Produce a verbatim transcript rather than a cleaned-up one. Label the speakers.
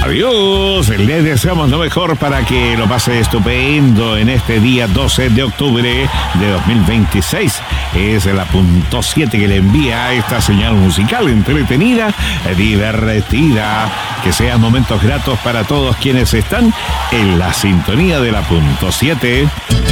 Speaker 1: Adiós, le deseamos lo mejor para que lo pase estupendo en este día doce de octubre de dos mil veintiséis. Es la punto siete que le envía esta señal musical entretenida, divertida. Que sean momentos gratos para todos quienes están en la sintonía de la punto siete.